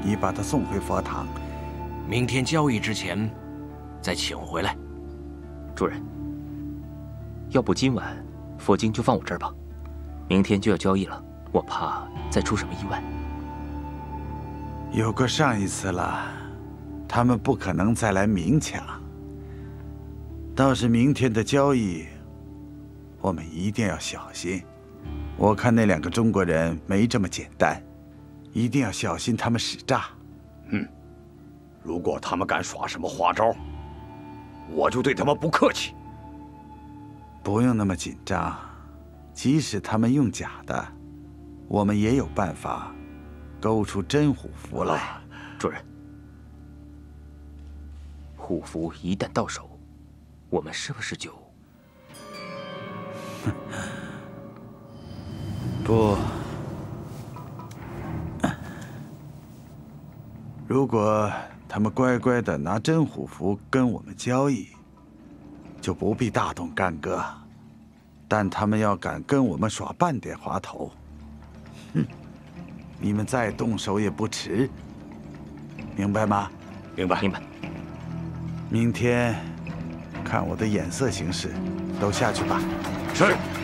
你把他送回佛堂。 明天交易之前，再请回来。 主人，要不今晚佛经就放我这儿吧，明天就要交易了，我怕再出什么意外。 有过上一次了，他们不可能再来明抢。倒是明天的交易，我们一定要小心。我看那2个中国人没这么简单，一定要小心他们使诈。 如果他们敢耍什么花招，我就对他们不客气。 不用那么紧张，即使他们用假的，我们也有办法勾出真虎符来。 主人，虎符一旦到手，我们是不是就…… 不，如果他们乖乖的拿真虎符跟我们交易，就不必大动干戈。但他们要敢跟我们耍半点滑头，你们再动手也不迟。明白吗？ 明白， 明白。 明天看我的眼色行事，都下去吧。 是。